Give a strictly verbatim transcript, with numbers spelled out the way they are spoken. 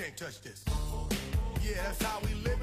can't touch this. Yeah, that's how we live